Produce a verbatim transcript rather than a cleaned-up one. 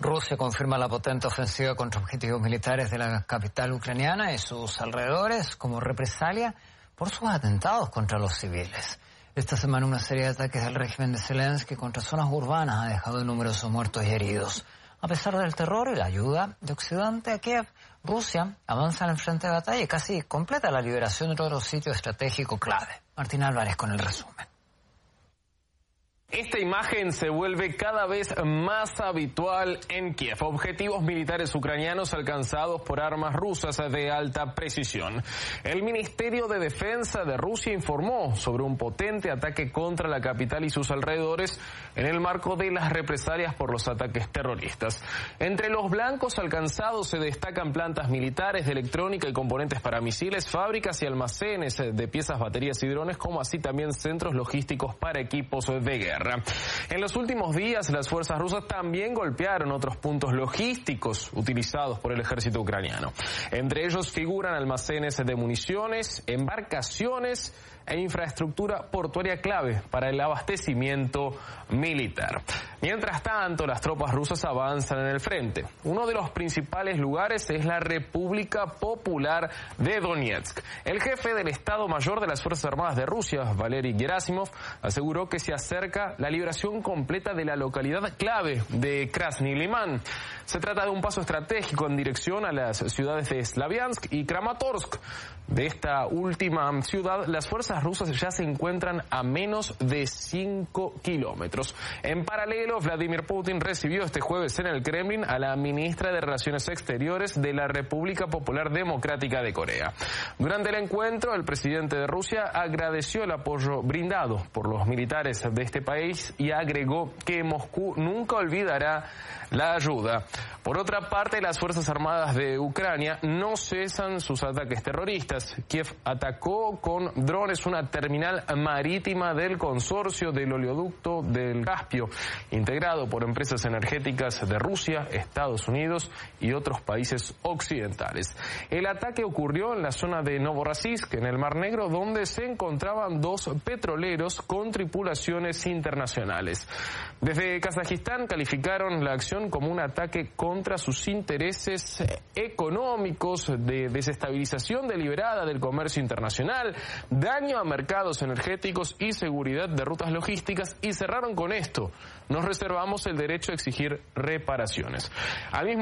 Rusia confirma la potente ofensiva contra objetivos militares de la capital ucraniana y sus alrededores como represalia por sus atentados contra los civiles. Esta semana una serie de ataques del régimen de Zelensky contra zonas urbanas ha dejado numerosos muertos y heridos. A pesar del terror y la ayuda de Occidente a Kiev, Rusia avanza en el frente de batalla y casi completa la liberación de otro sitio estratégico clave. Martín Álvarez con el resumen. Esta imagen se vuelve cada vez más habitual en Kiev. Objetivos militares ucranianos alcanzados por armas rusas de alta precisión. El Ministerio de Defensa de Rusia informó sobre un potente ataque contra la capital y sus alrededores en el marco de las represalias por los ataques terroristas. Entre los blancos alcanzados se destacan plantas militares de electrónica y componentes para misiles, fábricas y almacenes de piezas, baterías y drones, como así también centros logísticos para equipos de guerra. En los últimos días, las fuerzas rusas también golpearon otros puntos logísticos utilizados por el ejército ucraniano. Entre ellos figuran almacenes de municiones, embarcaciones e infraestructura portuaria clave para el abastecimiento militar. Mientras tanto, las tropas rusas avanzan en el frente. Uno de los principales lugares es la República Popular de Donetsk. El jefe del Estado Mayor de las Fuerzas Armadas de Rusia, Valery Gerasimov, aseguró que se acerca la liberación completa de la localidad clave de Krasny Liman. Se trata de un paso estratégico en dirección a las ciudades de Slaviansk y Kramatorsk. De esta última ciudad, las fuerzas rusas ya se encuentran a menos de cinco kilómetros. En paralelo, Vladimir Putin recibió este jueves en el Kremlin a la ministra de Relaciones Exteriores de la República Popular Democrática de Corea. Durante el encuentro, el presidente de Rusia agradeció el apoyo brindado por los militares de este país y agregó que Moscú nunca olvidará la ayuda. Por otra parte, las Fuerzas Armadas de Ucrania no cesan sus ataques terroristas. Kiev atacó con drones una terminal marítima del consorcio del oleoducto del Caspio, integrado por empresas energéticas de Rusia, Estados Unidos y otros países occidentales. El ataque ocurrió en la zona de Novorossiysk, en el Mar Negro, donde se encontraban dos petroleros con tripulaciones internacionales. Desde Kazajistán calificaron la acción como un ataque contra sus intereses económicos, de desestabilización deliberada del comercio internacional, daño a mercados energéticos y seguridad de rutas logísticas, y cerraron con esto: nos reservamos el derecho a exigir reparaciones. Al mismo